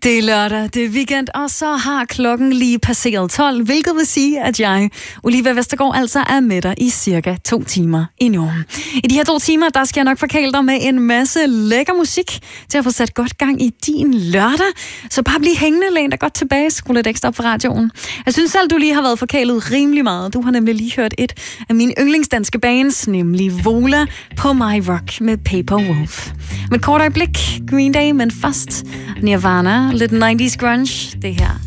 Det er lørdag, det er weekend, og så har klokken lige passeret 12, hvilket vil sige, at jeg, Olivia Vestergaard, altså er med dig i cirka 2 timer endnu. I de her 2 timer, der skal jeg nok forkæle dig med en masse lækker musik til at få sat godt gang i din lørdag. Så bare bliv hængende, læn dig godt tilbage, skru lidt ekstra op for radioen. Jeg synes selv, du lige har været forkælet rimelig meget. Du har nemlig lige hørt et af mine yndlingsdanske bands, nemlig Vola på My Rock med Paper Wolf. Med et kort øjeblik, Green Day, men først Nirvana, lidt 90's grunge, det her.